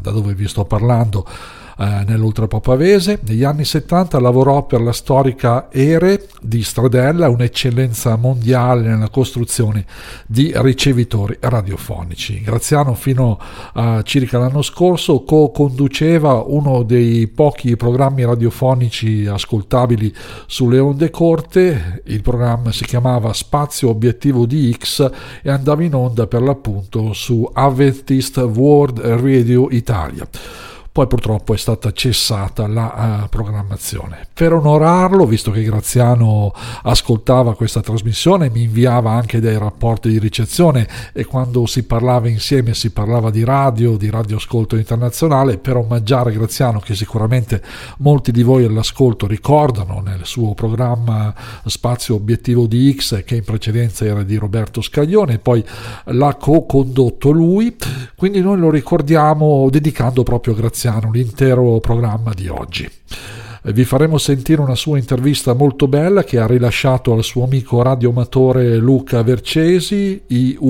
da dove vi sto parlando, nell'Oltrepò Pavese. Negli anni 70 lavorò per la storica ERE di Stradella, un'eccellenza mondiale nella costruzione di ricevitori radiofonici. Graziano fino a circa l'anno scorso co-conduceva uno dei pochi programmi radiofonici ascoltabili sulle onde corte. Il programma si chiamava Spazio Obiettivo di X e andava in onda per l'appunto su Adventist World Radio Italia. Poi purtroppo è stata cessata la programmazione. Per onorarlo, visto che Graziano ascoltava questa trasmissione, mi inviava anche dei rapporti di ricezione, e quando si parlava insieme si parlava di radioascolto internazionale. Per omaggiare Graziano, che sicuramente molti di voi all'ascolto ricordano nel suo programma Spazio Obiettivo di X, che in precedenza era di Roberto Scaglione e poi l'ha co-condotto lui, quindi noi lo ricordiamo dedicando proprio a Graziano l'intero programma di oggi. Vi faremo sentire una sua intervista molto bella che ha rilasciato al suo amico radioamatore Luca Vercesi,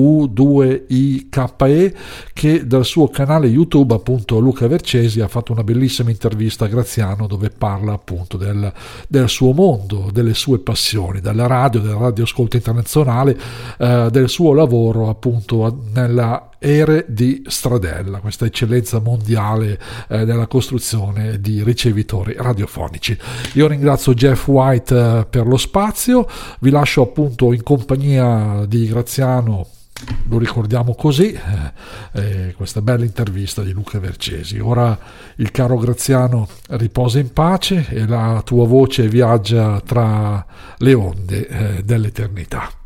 IU2IKE, che dal suo canale YouTube, appunto Luca Vercesi, ha fatto una bellissima intervista a Graziano dove parla appunto del suo mondo, delle sue passioni, della radioascolto internazionale, del suo lavoro appunto nella ERE di Stradella, questa eccellenza mondiale nella costruzione di ricevitori radiofonici. Io ringrazio Jeff White per lo spazio, vi lascio appunto in compagnia di Graziano, lo ricordiamo così, questa bella intervista di Luca Vercesi. Ora il caro Graziano riposa in pace e la tua voce viaggia tra le onde dell'eternità.